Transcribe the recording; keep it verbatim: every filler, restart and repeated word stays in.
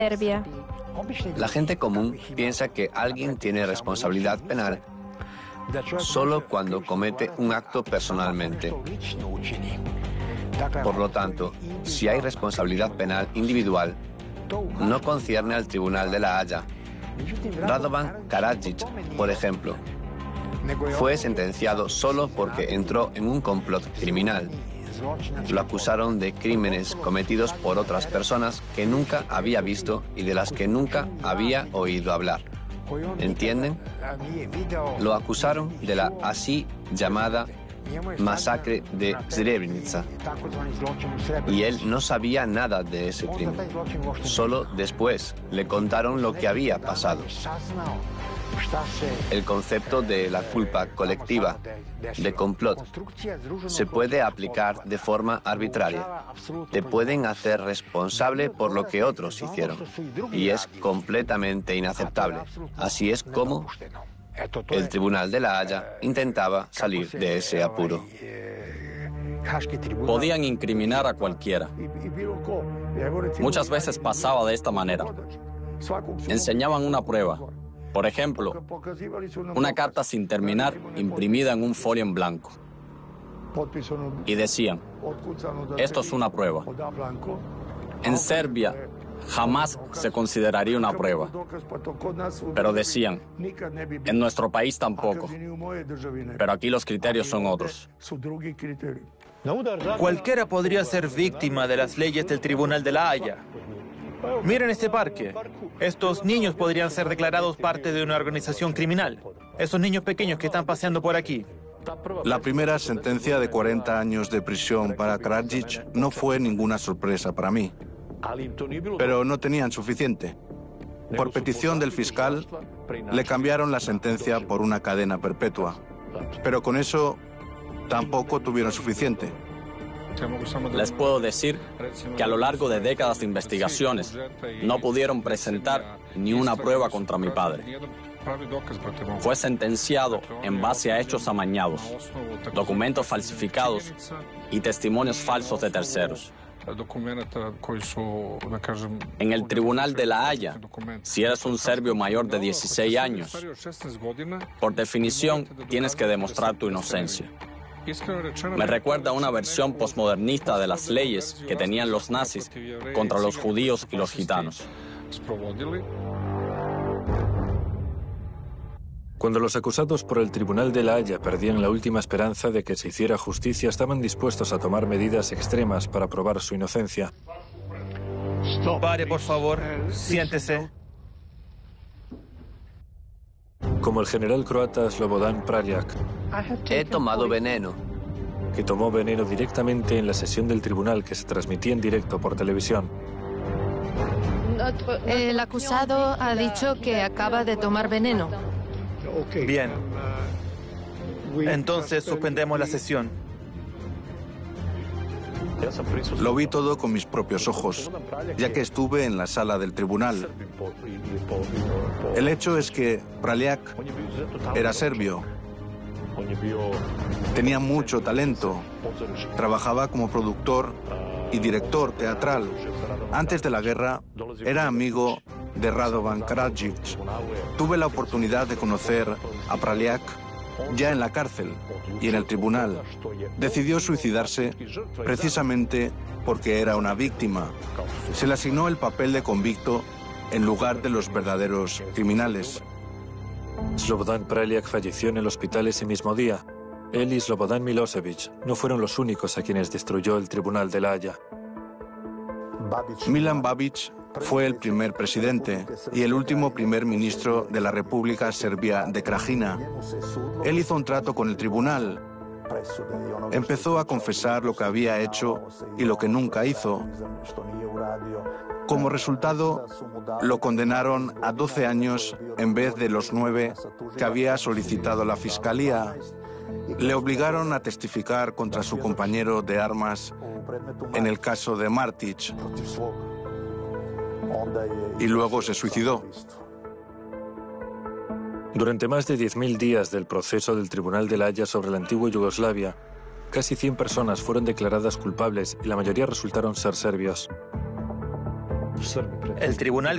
Serbia. La gente común piensa que alguien tiene responsabilidad penal solo cuando comete un acto personalmente. Por lo tanto, si hay responsabilidad penal individual, no concierne al Tribunal de la Haya. Radovan Karadzic, por ejemplo, fue sentenciado solo porque entró en un complot criminal. Lo acusaron de crímenes cometidos por otras personas que nunca había visto y de las que nunca había oído hablar. ¿Entienden? Lo acusaron de la así llamada masacre de Srebrenica. Y él no sabía nada de ese crimen. Solo después le contaron lo que había pasado. El concepto de la culpa colectiva, de complot, se puede aplicar de forma arbitraria. Te pueden hacer responsable por lo que otros hicieron. Y es completamente inaceptable. Así es como el Tribunal de la Haya intentaba salir de ese apuro. Podían incriminar a cualquiera. Muchas veces pasaba de esta manera. Enseñaban una prueba. Por ejemplo, una carta sin terminar imprimida en un folio en blanco. Y decían, esto es una prueba. En Serbia jamás se consideraría una prueba. Pero decían, en nuestro país tampoco. Pero aquí los criterios son otros. Cualquiera podría ser víctima de las leyes del Tribunal de la Haya. Miren este parque. Estos niños podrían ser declarados parte de una organización criminal. Esos niños pequeños que están paseando por aquí. La primera sentencia de cuarenta años de prisión para Karadzic no fue ninguna sorpresa para mí. Pero no tenían suficiente. Por petición del fiscal, le cambiaron la sentencia por una cadena perpetua. Pero con eso tampoco tuvieron suficiente. Les puedo decir que a lo largo de décadas de investigaciones no pudieron presentar ni una prueba contra mi padre. Fue sentenciado en base a hechos amañados, documentos falsificados y testimonios falsos de terceros. En el Tribunal de la Haya, si eres un serbio mayor de dieciséis años, por definición tienes que demostrar tu inocencia. Me recuerda a una versión posmodernista de las leyes que tenían los nazis contra los judíos y los gitanos. Cuando los acusados por el Tribunal de la Haya perdían la última esperanza de que se hiciera justicia, estaban dispuestos a tomar medidas extremas para probar su inocencia. Pare, por favor. Siéntese. Como el general croata Slobodan Praljak, He tomado veneno. que tomó veneno directamente en la sesión del tribunal que se transmitía en directo por televisión. El acusado ha dicho que acaba de tomar veneno. Bien. Entonces suspendemos la sesión. Lo vi todo con mis propios ojos, ya que estuve en la sala del tribunal. El hecho es que Praljak era serbio. Tenía mucho talento. Trabajaba como productor y director teatral. Antes de la guerra, era amigo de Radovan Karadzic. Tuve la oportunidad de conocer a Praljak ya en la cárcel y en el tribunal. Decidió suicidarse precisamente porque era una víctima. Se le asignó el papel de convicto en lugar de los verdaderos criminales. Slobodan Praljak falleció en el hospital ese mismo día. Él y Slobodan Milosevic no fueron los únicos a quienes destruyó el Tribunal de la Haya. Milan Babic fue el primer presidente y el último primer ministro de la República Serbia de Krajina. Él hizo un trato con el tribunal. Empezó a confesar lo que había hecho y lo que nunca hizo. Como resultado, lo condenaron a doce años en vez de los nueve que había solicitado la Fiscalía. Le obligaron a testificar contra su compañero de armas en el caso de Martic y luego se suicidó. Durante más de diez mil días del proceso del Tribunal de la Haya sobre la antigua Yugoslavia, casi cien personas fueron declaradas culpables y la mayoría resultaron ser serbios. El tribunal